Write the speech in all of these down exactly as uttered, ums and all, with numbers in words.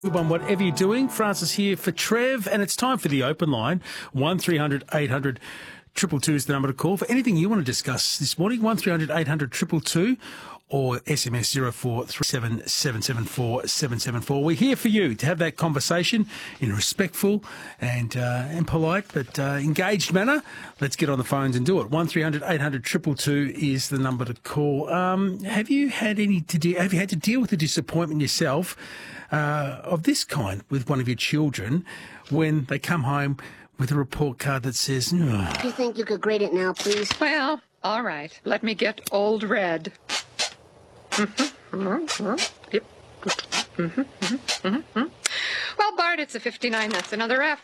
Good one, whatever you're doing. Francis here for Trev, and it's time for the open line. one three hundred eight hundred two two two is the number to call for anything you want to discuss this morning. one three hundred eight hundred two two two or S M S zero four three seven seven seven four seven seven four. We're here for you to have that conversation in a respectful and uh, and polite but uh, engaged manner. Let's get on the phones and do it. one three hundred eight hundred two two two is the number to call. Um, have you had any to de- have you had to deal with a disappointment yourself uh, of this kind with one of your children when they come home with a report card that says, "Oh." Do you think you could grade it now, please? Well, all right. Let me get old red. Mm-hmm. Mm-hmm. Yep. Mm-hmm. Mm-hmm. Mm-hmm. Well, Bart, it's a fifty-nine. That's another F.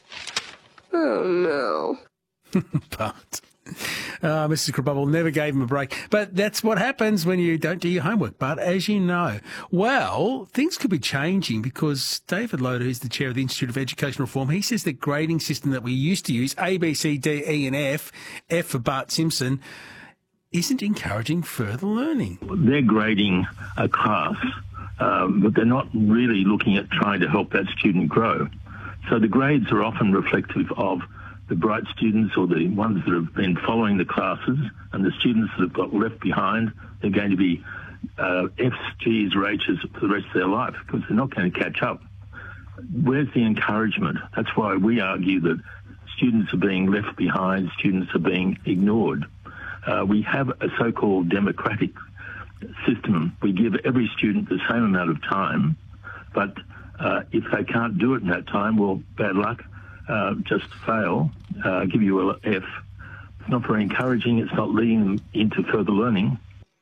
Oh, no. But uh, Missus Crabubble never gave him a break. But that's what happens when you don't do your homework. But as you know, well, things could be changing because David Loader, who's the chair of the Institute of Education Reform, he says the grading system that we used to use, A, B, C, D, E and F, F for Bart Simpson, isn't encouraging further learning. They're grading a class, um, but they're not really looking at trying to help that student grow. So the grades are often reflective of the bright students or the ones that have been following the classes, and the students that have got left behind, they're going to be uh, F's, G's, or H's for the rest of their life because they're not going to catch up. Where's the encouragement? That's why we argue that students are being left behind, students are being ignored. Uh, we have a so-called democratic system. We give every student the same amount of time, but uh, if they can't do it in that time, well, bad luck, uh, just fail, uh, give you an F. It's not very encouraging. It's not leading them into further learning.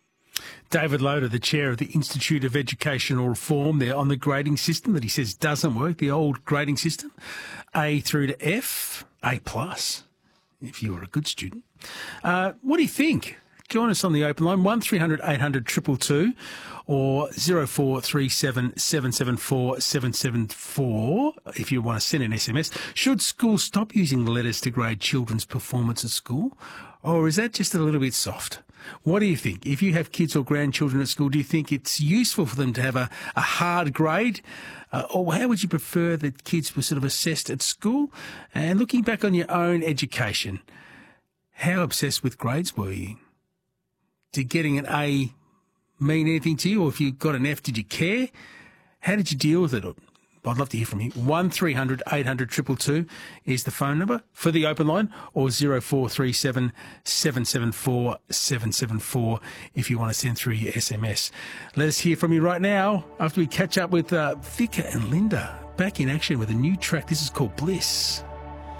David Loader, the chair of the Institute of Educational Reform, there on the grading system that he says doesn't work, the old grading system, A through to F, A plus, if you were a good student. Uh, what do you think? Join us on the open line, one three hundred eight hundred two two two or zero four three seven seven seven four seven seven four if you want to send an S M S. Should schools stop using letters to grade children's performance at school, or is that just a little bit soft? What do you think? If you have kids or grandchildren at school, do you think it's useful for them to have a, a hard grade? Uh, or how would you prefer that kids were sort of assessed at school? And looking back on your own education, how obsessed with grades were you? Did getting an A mean anything to you? Or if you got an F, did you care? How did you deal with it? I'd love to hear from you. one three hundred eight hundred two two two is the phone number for the open line, or zero four three seven seven seven four seven seven four if you want to send through your S M S. Let us hear from you right now after we catch up with uh, Vika and Linda back in action with a new track. This is called Bliss.